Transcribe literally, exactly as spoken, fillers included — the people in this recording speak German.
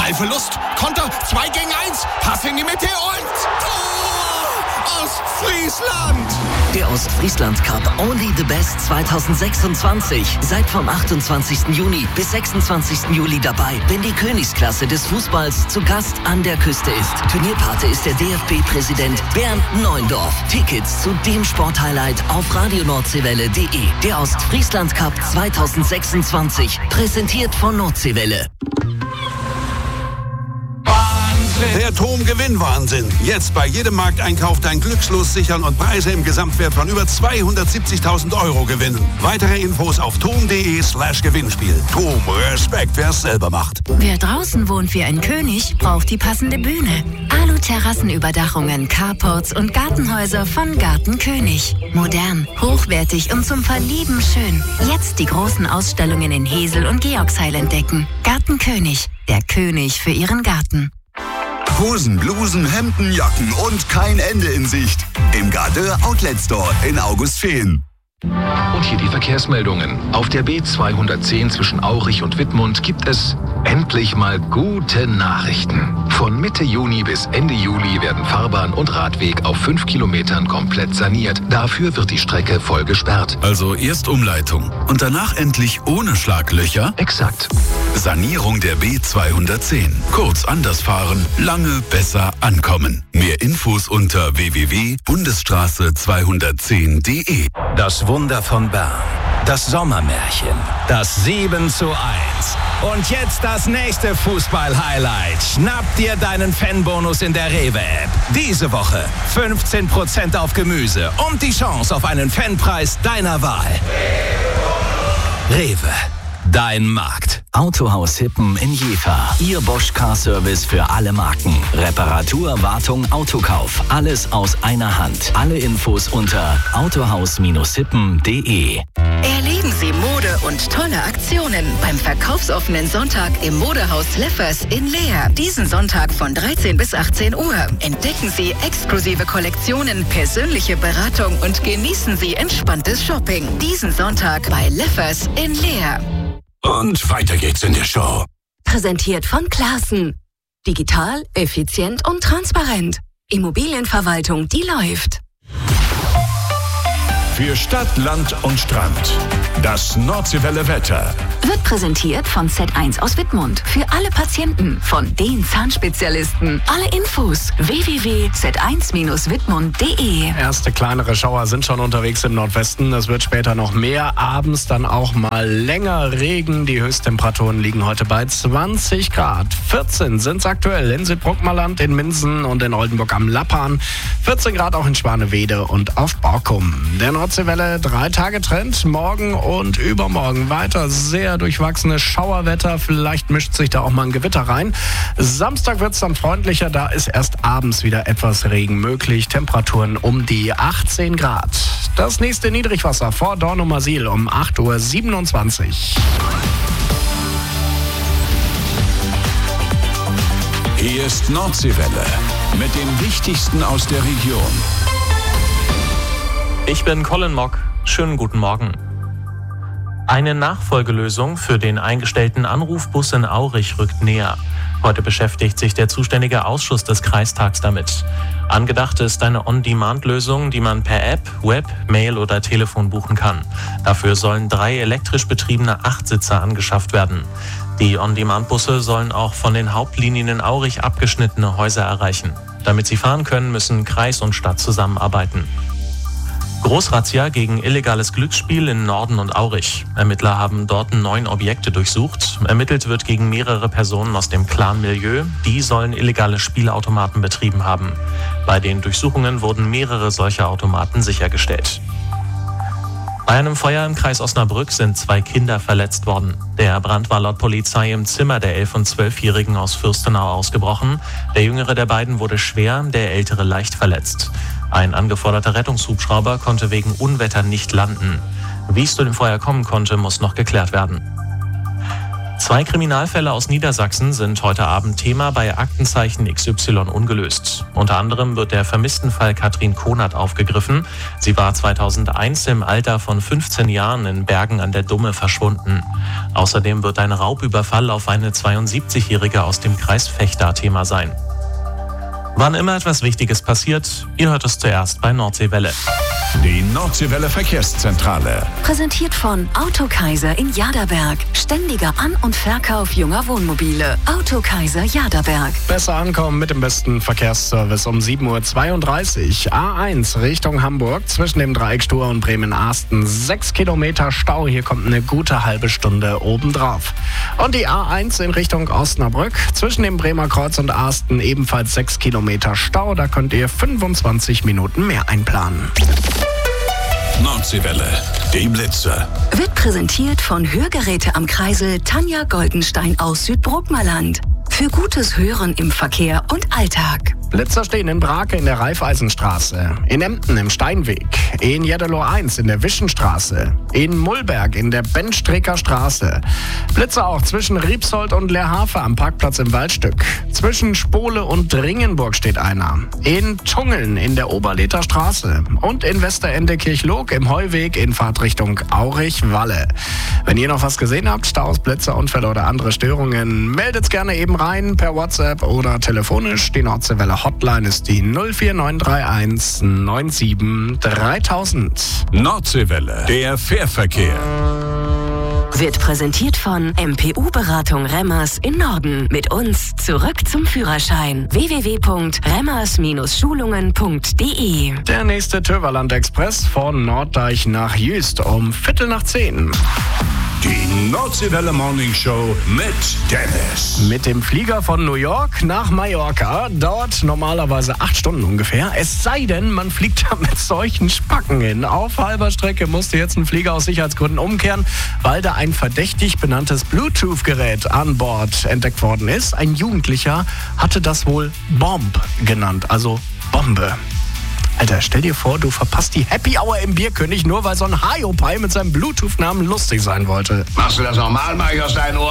Ballverlust, Konter, zwei gegen eins, Pass in die Mitte und Tor! Ostfriesland! Der Ostfriesland Cup Only the Best zwanzig sechsundzwanzig. Seid vom achtundzwanzigsten Juni bis sechsundzwanzigsten Juli dabei, wenn die Königsklasse des Fußballs zu Gast an der Küste ist. Turnierpate ist der D F B-Präsident Bernd Neuendorf. Tickets zu dem Sporthighlight auf radionordsee-welle punkt de. Der Ostfriesland Cup zwanzig sechsundzwanzig. Präsentiert von Nordseewelle. Der Tom-Gewinn-Wahnsinn. Jetzt bei jedem Markteinkauf dein Glückslos sichern und Preise im Gesamtwert von über zweihundertsiebzigtausend Euro gewinnen. Weitere Infos auf tom.de slash Gewinnspiel. Tom, Respekt, wer es selber macht. Wer draußen wohnt wie ein König, braucht die passende Bühne. Alu-Terrassenüberdachungen, Carports und Gartenhäuser von Gartenkönig. Modern, hochwertig und zum Verlieben schön. Jetzt die großen Ausstellungen in Hesel und Georgsheil entdecken. Gartenkönig, der König für Ihren Garten. Hosen, Blusen, Hemden, Jacken und kein Ende in Sicht. Im Gardeur Outlet Store in Augustfehn. Und hier die Verkehrsmeldungen. Auf der B zweihundertzehn zwischen Aurich und Wittmund gibt es endlich mal gute Nachrichten. Von Mitte Juni bis Ende Juli werden Fahrbahn und Radweg auf fünf Kilometern komplett saniert. Dafür wird die Strecke voll gesperrt. Also erst Umleitung und danach endlich ohne Schlaglöcher? Exakt. Sanierung der B zweihundertzehn. Kurz anders fahren, lange besser ankommen. Mehr Infos unter w w w punkt bundesstraße zweihundertzehn punkt de. Das Wunder von Bern. Das Sommermärchen. Das sieben zu eins. Und jetzt das nächste Fußball-Highlight. Schnapp dir deinen Fanbonus in der Rewe-App. Diese Woche fünfzehn Prozent auf Gemüse und die Chance auf einen Fanpreis deiner Wahl. Rewe. Dein Markt. Autohaus Hippen in Jever. Ihr Bosch Car Service für alle Marken. Reparatur, Wartung, Autokauf. Alles aus einer Hand. Alle Infos unter autohaus hippen punkt de. Erleben Sie Mode und tolle Aktionen beim verkaufsoffenen Sonntag im Modehaus Leffers in Leer. Diesen Sonntag von dreizehn bis achtzehn Uhr. Entdecken Sie exklusive Kollektionen, persönliche Beratung und genießen Sie entspanntes Shopping. Diesen Sonntag bei Leffers in Leer. Und weiter geht's in der Show. Präsentiert von Classen. Digital, effizient und transparent. Immobilienverwaltung, die läuft. Für Stadt, Land und Strand. Das Nordseewelle Wetter. Wird präsentiert von Z eins aus Wittmund. Für alle Patienten, von den Zahnspezialisten. Alle Infos w w w punkt z eins wittmund punkt de. Erste kleinere Schauer sind schon unterwegs im Nordwesten. Es wird später noch mehr. Abends dann auch mal länger Regen. Die Höchsttemperaturen liegen heute bei zwanzig Grad. vierzehn sind es aktuell in Südbruckmerland, in Minsen und in Oldenburg am Lappan. vierzehn Grad auch in Schwanewede und auf Borkum. Der Nordseewelle drei Tage Trend. Morgen und übermorgen weiter sehr durchwachsenes Schauerwetter. Vielleicht mischt sich da auch mal ein Gewitter rein. Samstag wird es dann freundlicher. Da ist erst abends wieder etwas Regen möglich. Temperaturen um die achtzehn Grad. Das nächste Niedrigwasser vor Dornumersiel um acht Uhr siebenundzwanzig. Hier ist Nordseewelle mit dem Wichtigsten aus der Region. Ich bin Colin Mock. Schönen guten Morgen. Eine Nachfolgelösung für den eingestellten Anrufbus in Aurich rückt näher. Heute beschäftigt sich der zuständige Ausschuss des Kreistags damit. Angedacht ist eine On-Demand-Lösung, die man per App, Web, Mail oder Telefon buchen kann. Dafür sollen drei elektrisch betriebene Achtsitzer angeschafft werden. Die On-Demand-Busse sollen auch von den Hauptlinien in Aurich abgeschnittene Häuser erreichen. Damit sie fahren können, müssen Kreis und Stadt zusammenarbeiten. Großrazzia gegen illegales Glücksspiel in Norden und Aurich. Ermittler haben dort neun Objekte durchsucht. Ermittelt wird gegen mehrere Personen aus dem Clan-Milieu. Die sollen illegale Spielautomaten betrieben haben. Bei den Durchsuchungen wurden mehrere solcher Automaten sichergestellt. Bei einem Feuer im Kreis Osnabrück sind zwei Kinder verletzt worden. Der Brand war laut Polizei im Zimmer der elf- und zwölfjährigen aus Fürstenau ausgebrochen. Der jüngere der beiden wurde schwer, der ältere leicht verletzt. Ein angeforderter Rettungshubschrauber konnte wegen Unwetter nicht landen. Wie es zu dem Feuer kommen konnte, muss noch geklärt werden. Zwei Kriminalfälle aus Niedersachsen sind heute Abend Thema bei Aktenzeichen X Y ungelöst. Unter anderem wird der Vermisstenfall Katrin Konert aufgegriffen. Sie war zweitausendeins im Alter von fünfzehn Jahren in Bergen an der Dumme verschwunden. Außerdem wird ein Raubüberfall auf eine zweiundsiebzigjährige aus dem Kreis Vechta Thema sein. Wann immer etwas Wichtiges passiert, ihr hört es zuerst bei Nordseewelle. Die Nordseewelle Verkehrszentrale. Präsentiert von Autokaiser in Jaderberg. Ständiger An- und Verkauf junger Wohnmobile. Autokaiser Jaderberg. Besser ankommen mit dem besten Verkehrsservice um sieben Uhr zweiunddreißig. A eins Richtung Hamburg zwischen dem Dreieck Stur und Bremen-Arsten. Sechs Kilometer Stau. Hier kommt eine gute halbe Stunde obendrauf. Und die A eins in Richtung Osnabrück zwischen dem Bremer Kreuz und Arsten ebenfalls sechs Kilometer Stau. Da könnt ihr fünfundzwanzig Minuten mehr einplanen. Nordseewelle, die Blitze. Wird präsentiert von Hörgeräte am Kreisel Tanja Goldenstein aus Südbrookmerland. Für gutes Hören im Verkehr und Alltag. Blitzer stehen in Brake in der Raiffeisenstraße, in Emden im Steinweg, in Jeddelo eins in der Wischenstraße, in Mullberg in der Benstreker Straße. Blitzer auch zwischen Riebsold und Leerhafe am Parkplatz im Waldstück. Zwischen Spole und Dringenburg steht einer. In Tungeln in der Oberlether Straße und in Westerende-Kirchlog im Heuweg in Fahrtrichtung Aurich-Walle. Wenn ihr noch was gesehen habt, Staus, Blitzer, Unfälle oder andere Störungen, meldet's gerne eben rein per WhatsApp oder telefonisch. Die Nordseewelle Hotline ist die null vier neun drei eins neun sieben dreitausend. Nordseewelle, der Fährverkehr. Wird präsentiert von M P U-Beratung Remmers in Norden. Mit uns zurück zum Führerschein. w w w punkt remmers Schulungen punkt d e. Der nächste Töverland-Express von Norddeich nach Jüst um Viertel nach zehn. Die Nordseewelle Morning Show mit Dennis. Mit dem Flieger von New York nach Mallorca. Dauert normalerweise acht Stunden ungefähr. Es sei denn, man fliegt da mit solchen Spacken hin. Auf halber Strecke musste jetzt ein Flieger aus Sicherheitsgründen umkehren, weil da ein verdächtig benanntes Bluetooth-Gerät an Bord entdeckt worden ist. Ein Jugendlicher hatte das wohl Bomb genannt, also Bombe. Alter, stell dir vor, du verpasst die Happy Hour im Bierkönig, nur weil so ein Haiopai mit seinem Bluetooth-Namen lustig sein wollte. Machst du das normal, mach ich aus deinen Ohren.